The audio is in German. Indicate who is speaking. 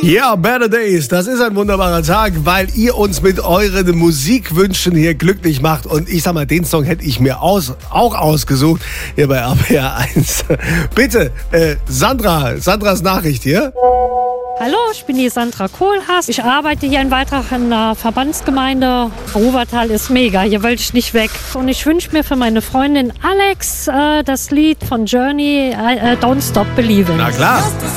Speaker 1: Ja, Better Days, das ist ein wunderbarer Tag, weil ihr uns mit euren Musikwünschen hier glücklich macht. Und ich sag mal, den Song hätte ich mir auch ausgesucht hier bei RPR 1. Bitte, Sandras Nachricht hier.
Speaker 2: Hallo, ich bin die Sandra Kohlhaas. Ich arbeite hier in Waldrach in der Verbandsgemeinde. Ruwertal ist mega, hier will ich nicht weg. Und ich wünsche mir für meine Freundin Alex das Lied von Journey, Don't Stop Believing.
Speaker 1: Na klar.